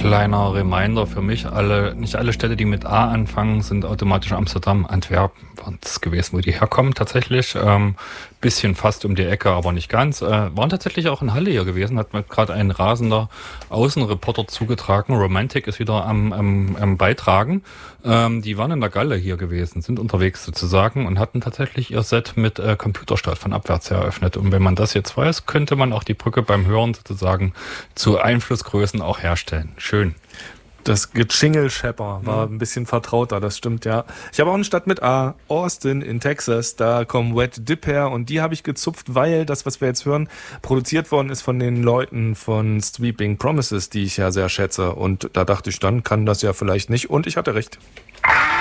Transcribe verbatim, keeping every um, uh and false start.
Kleiner Reminder für mich, alle, nicht alle Städte, die mit A anfangen, sind automatisch Amsterdam, Antwerpen, waren das gewesen, wo die herkommen tatsächlich. Ähm, bisschen fast um die Ecke, aber nicht ganz. Äh, waren tatsächlich auch in Halle hier gewesen, hat mir gerade ein rasender Außenreporter zugetragen. Romantic ist wieder am, am, am Beitragen. Ähm, die waren in der Galle hier gewesen, sind unterwegs sozusagen und hatten tatsächlich ihr Set mit äh, Computerstadt von abwärts her eröffnet. Und wenn man das jetzt weiß, könnte man auch die Brücke beim Hören sozusagen zu Einflussgrößen auch herstellen. Schön. Das Gejingle-Shepper war ein bisschen vertrauter, das stimmt, ja. Ich habe auch eine Stadt mit A, Austin in Texas, da kommen Wet Dip her und die habe ich gezupft, weil das, was wir jetzt hören, produziert worden ist von den Leuten von Sweeping Promises, die ich ja sehr schätze. Und da dachte ich, dann kann das ja vielleicht nicht und ich hatte recht.